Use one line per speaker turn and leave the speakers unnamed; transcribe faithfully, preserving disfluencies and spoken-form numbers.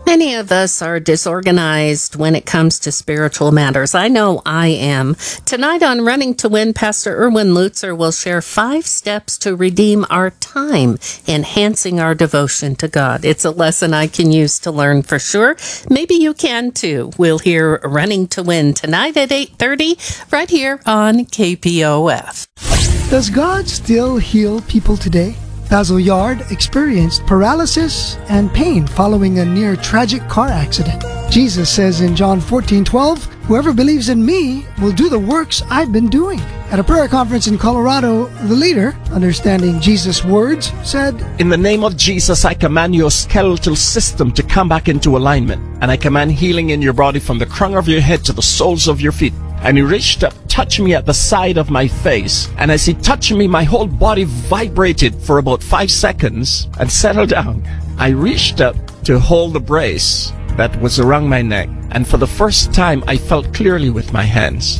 Many of us are disorganized when it comes to spiritual matters. I know I am. Tonight on Running to Win, Pastor Erwin Lutzer will share five steps to redeem our time, enhancing our devotion to God. It's a lesson I can use to learn for sure. Maybe you can too. We'll hear Running to Win tonight at eight thirty right here on K P O F.
Does God still heal people today? Basil Yard experienced paralysis and pain following a near tragic car accident. Jesus says in John fourteen twelve, "Whoever believes in me will do the works I've been doing." At a prayer conference in Colorado, the leader, understanding Jesus' words, said,
"In the name of Jesus, I command your skeletal system to come back into alignment, and I command healing in your body from the crown of your head to the soles of your feet." And he reached up, touched me at the side of my face, and as he touched me, my whole body vibrated for about five seconds and settled down. I reached up to hold the brace that was around my neck, and for the first time, I felt clearly with my hands.